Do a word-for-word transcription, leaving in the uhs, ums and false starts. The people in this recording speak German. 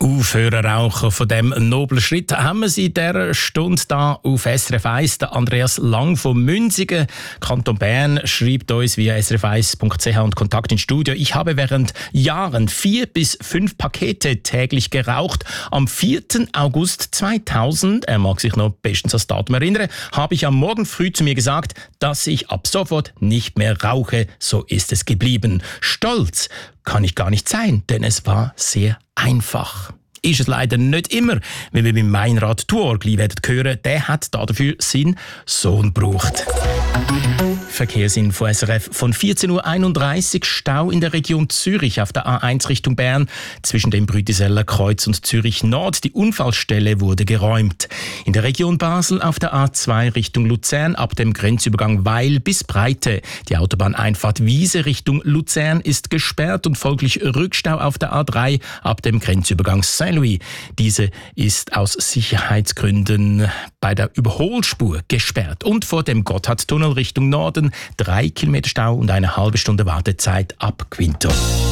Aufhören rauchen, von dem noblen Schritt haben wir sie in dieser Stunde da auf S R F eins. Der Andreas Lang von Münzigen, Kanton Bern, schreibt uns via s r f eins punkt c h und Kontakt ins Studio. Ich habe während Jahren vier bis fünf Pakete täglich geraucht. Am vierten August zweitausend, er mag sich noch bestens an das Datum erinnern, habe ich am Morgen früh zu mir gesagt, dass ich ab sofort nicht mehr rauche. So ist es geblieben. Stolz kann ich gar nicht sein, denn es war sehr einfach. Ist es leider nicht immer, wie wir beim Meinrad Tuor gleich werden hören. Der hat dafür seinen Sohn gebraucht. Verkehrsinfo S R F von vierzehn Uhr einunddreißig. Stau in der Region Zürich auf der A eins Richtung Bern zwischen dem Brütiseller Kreuz und Zürich Nord. Die Unfallstelle wurde geräumt. In der Region Basel auf der A zwei Richtung Luzern ab dem Grenzübergang Weil bis Breite. Die Autobahneinfahrt Wiese Richtung Luzern ist gesperrt und folglich Rückstau auf der A drei ab dem Grenzübergang Saint-Louis. Diese ist aus Sicherheitsgründen bei der Überholspur gesperrt. Und vor dem Gotthardtunnel Richtung Norden drei Kilometer Stau und eine halbe Stunde Wartezeit ab Quinto.